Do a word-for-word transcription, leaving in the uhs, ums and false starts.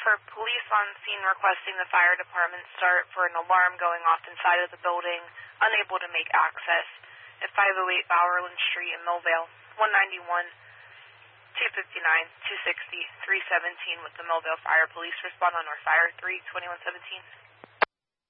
for police on scene requesting the fire department start for an alarm going off inside of the building, unable to make access at five oh eight Bowerland Street in Millvale, one ninety-one, two fifty-nine, two sixty, three seventeen with the Millvale Fire Police. Respond on our Fire three twenty-one seventeen.